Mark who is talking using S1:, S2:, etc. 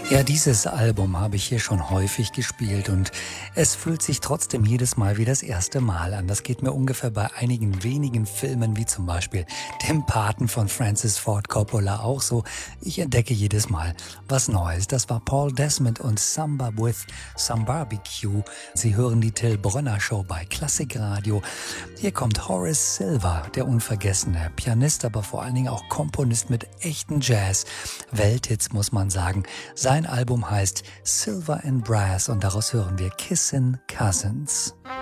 S1: Ja, dieses Album habe ich hier schon häufig gespielt und es fühlt sich trotzdem jedes Mal wie das erste Mal an. Das geht mir ungefähr bei einigen wenigen Filmen, wie zum Beispiel dem Paten von Francis Ford Coppola auch so. Ich entdecke jedes Mal was Neues. Das war Paul Desmond und Samba with Some Barbecue. Sie hören die Till Brönner Show bei Klassikradio. Hier kommt Horace Silver, der unvergessene Pianist, aber vor allen Dingen auch Komponist mit echten Jazz. Welthits, muss man sagen. Sein Album heißt Silver and Brass und daraus hören wir Kissin' Cousins.